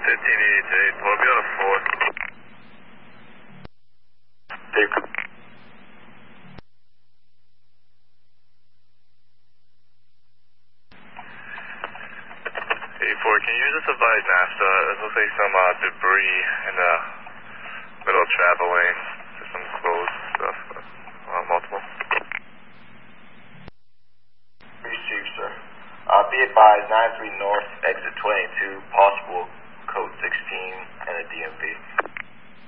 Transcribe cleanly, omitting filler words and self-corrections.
1588, we'll be on a 4. Dave. 84, can you just advise NASA? It looks like some debris in the middle of travel lane. There's some closed stuff. Multiple. Received, sir. Be advised, 93 North, exit 22, possible code 16, and a DMV.